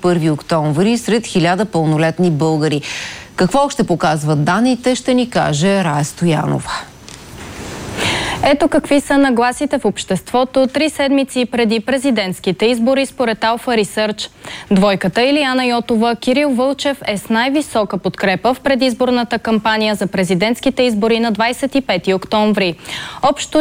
1 октомври сред 1000 пълнолетни българи. Какво ще показват данните, ще ни каже Рая Стоянова. Ето какви са нагласите в обществото 3 седмици преди президентските избори според Alpha Research. Двойката Илияна Йотова, Кирил Вълчев е с най-висока подкрепа в предизборната кампания за президентските избори на 25 октомври. Общо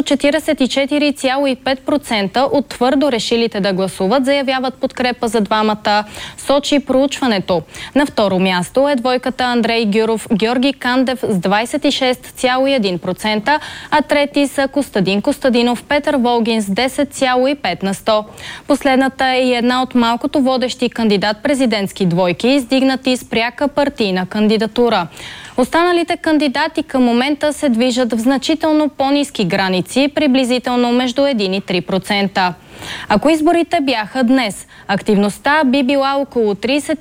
44,5% от твърдо решилите да гласуват заявяват подкрепа за двамата, сочи проучването. На второ място е двойката Андрей Гюров, Георги Кандев с 26,1%, а трети са Костадин Костадинов, Петър Волгин с 10,5%. Последната е и една от малкото водещи кандидат-президентски двойки, издигнати с пряка партийна кандидатура. Останалите кандидати към момента се движат в значително по-ниски граници, приблизително между 1 и 3%. Ако изборите бяха днес, активността би била около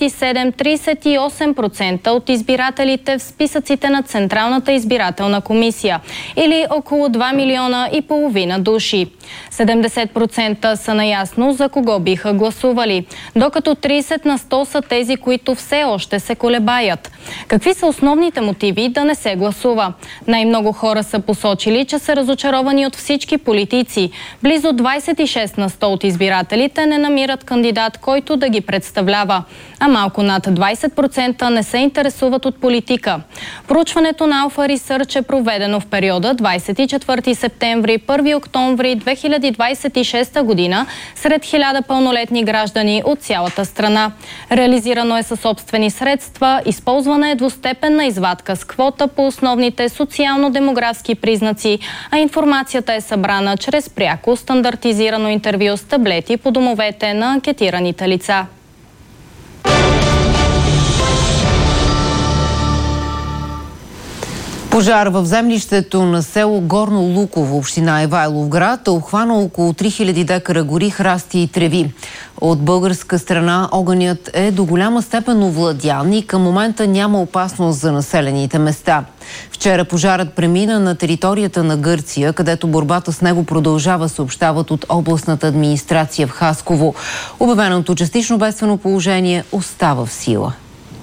37-38% от избирателите в списъците на Централната избирателна комисия или около 2,5 милиона души. 70% са наясно за кого биха гласували, докато 30% са тези, които все още се колебаят. Какви са основните мотиви да не се гласува? Най-много хора са посочили, че са разочаровани от всички политици. Близо 26% от избирателите не намират кандидат, който да ги представлява, а малко над 20% не се интересуват от политика. Проучването на Alpha Research е проведено в периода 24 септември – 1 октомври 2026 година сред 1000 пълнолетни граждани от цялата страна. Реализирано е със собствени средства, използвана е двустепенна извадка с квота по основните социално-демографски признаци, а информацията е събрана чрез пряко стандартизирано интервю с таблети по домовете на анкетираните лица. Пожар в землището на село Горно Луково, община Ивайловград, е обхванал около 3000 декара гори, храсти и треви. От българска страна огънят е до голяма степен овладян и към момента няма опасност за населените места. Вчера пожарът премина на територията на Гърция, където борбата с него продължава, съобщават от областната администрация в Хасково. Обявеното частично бедствено положение остава в сила.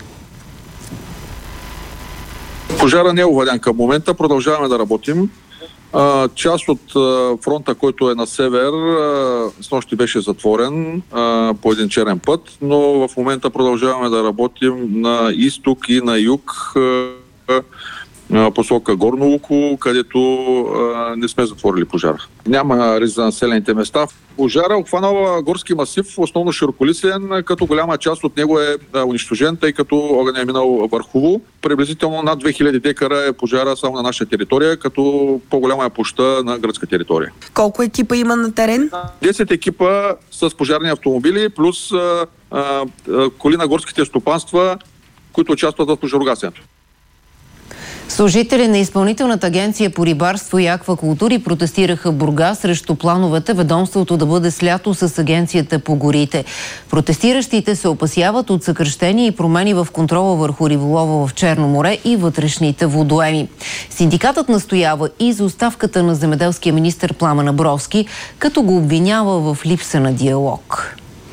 Пожара не е овладян към момента, продължаваме да работим. Част от фронта, който е на север, снощи беше затворен по един черен път, но в момента продължаваме да работим на изток и на юг, посока Горно Луково, където не сме затворили пожара. Няма риск за населените места. Пожара обхванал горски масив, основно широколистен, като голяма част от него е унищожен, тъй като огънят е минал върхово. Приблизително над 2000 декара е пожара само на наша територия, като по-голяма е площта на гръцка територия. Колко екипа има на терен? 10 екипа с пожарни автомобили, плюс коли на горските стопанства, които участват в пожарогасенето. Служители на Изпълнителната агенция по рибарство и аквакултури протестираха в Бургас срещу плановете ведомството да бъде слято с агенцията по горите. Протестиращите се опасяват от съкращения и промени в контрола върху риболова в Черно море и вътрешните водоеми. Синдикатът настоява и за оставката на земеделския министър Пламен Абровски, като го обвинява в липса на диалог.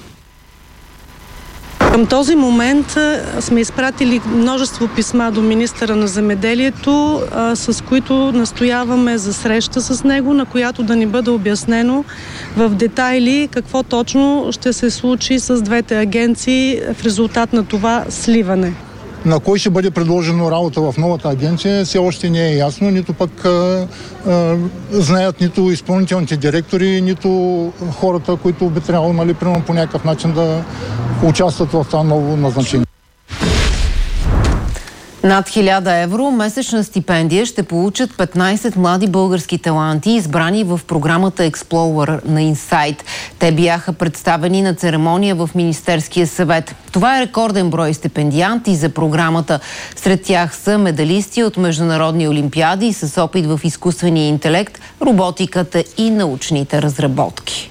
Към този момент сме изпратили множество писма до министъра на земеделието, с които настояваме за среща с него, на която да ни бъде обяснено в детайли какво точно ще се случи с двете агенции в резултат на това сливане. На кой ще бъде предложено работа в новата агенция, все още не е ясно, нито пък знаят нито изпълнителните директори, нито хората, които би трябвало, примерно, по някакъв начин да участват в това ново назначение. Над 1000 евро месечна стипендия ще получат 15 млади български таланти, избрани в програмата Explorer на Инсайт. Те бяха представени на церемония в Министерския съвет. Това е рекорден брой стипендианти за програмата. Сред тях са медалисти от международни олимпиади с опит в изкуствения интелект, роботиката и научните разработки.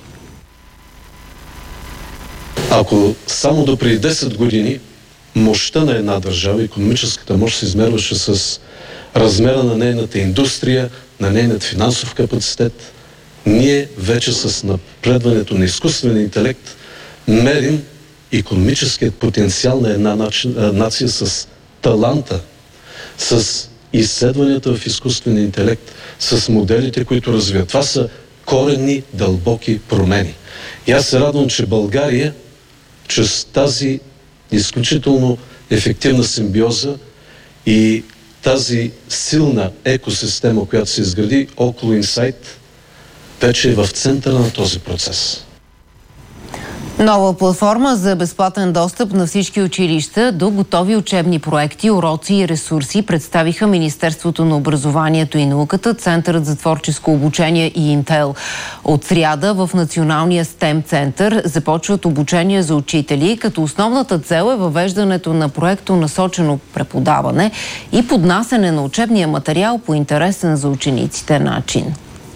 Ако само до преди 10 години мощта на една държава, икономическата мощ, се измерваше с размера на нейната индустрия, на нейният финансов капацитет, ние вече с напредването на изкуствения интелект мерим икономическият потенциал на една нация с таланта, с изследванията в изкуствения интелект, с моделите, които развиват. Това са коренни, дълбоки промени. И аз се радвам, че България чрез тази изключително ефективна симбиоза и тази силна екосистема, която се изгради около Инсайт, вече е в центъра на този процес. Нова платформа за безплатен достъп на всички училища до готови учебни проекти, уроци и ресурси представиха Министерството на образованието и науката, Центърът за творческо обучение и Интел. От сряда в Националния STEM център започват обучение за учители, като основната цел е въвеждането на проекто насочено преподаване и поднасяне на учебния материал по интересен за учениците начин.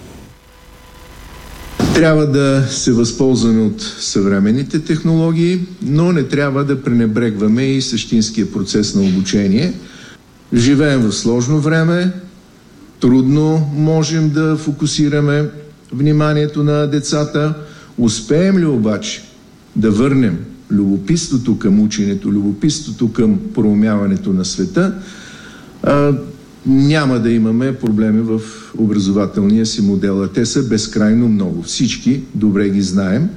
Трябва да се възползваме от съвременните технологии, но не трябва да пренебрегваме и същинския процес на обучение. Живеем в сложно време, трудно можем да фокусираме вниманието на децата. Успеем ли обаче да върнем любопитството към ученето, любопитството към проумяването на света, няма да имаме проблеми в образователния си модел. А те са безкрайно много. Всички добре ги знаем.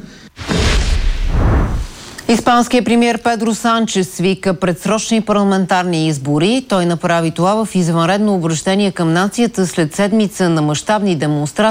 Испанският премиер Педро Санчес свика предсрочни парламентарни избори. Той направи това в извънредно обръщение към нацията след седмица на мащабни демонстрации